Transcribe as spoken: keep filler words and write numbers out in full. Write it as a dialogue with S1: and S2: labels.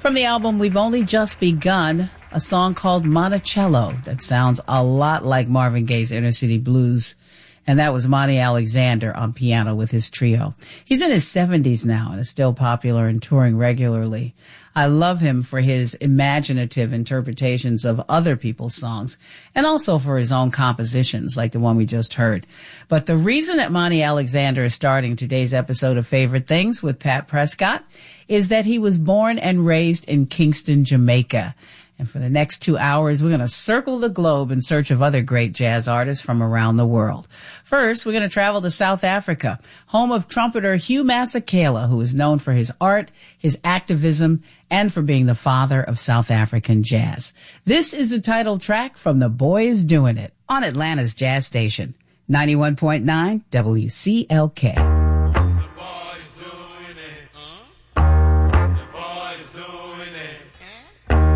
S1: From the album We've Only Just Begun, a song called Monticello that sounds a lot like Marvin Gaye's Inner City Blues. And that was Monty Alexander on piano with his trio. He's in his seventies now and is still popular and touring regularly. I love him for his imaginative interpretations of other people's songs and also for his own compositions like the one we just heard. But the reason that Monty Alexander is starting today's episode of Favorite Things with Pat Prescott is that he was born and raised in Kingston, Jamaica. And for the next two hours, we're going to circle the globe in search of other great jazz artists from around the world. First, we're going to travel to South Africa, home of trumpeter Hugh Masekela, who is known for his art, his activism, and for being the father of South African jazz. This is the title track from The Boy Is Doing It on Atlanta's Jazz Station, ninety-one point nine W C L K.